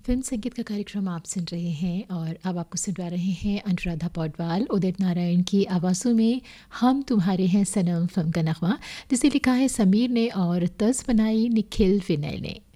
Film संगीत का कार्यक्रम आप सुन रहे हैं और अब आपको सुनवा रहे हैं अनुराधा पौडवाल उदित नारायण की आवाज़ों में हम तुम्हारे हैं सनम फिल्म का नगमा, जिसे लिखा है समीर ने और तर्ज बनाई निखिल विनय ने।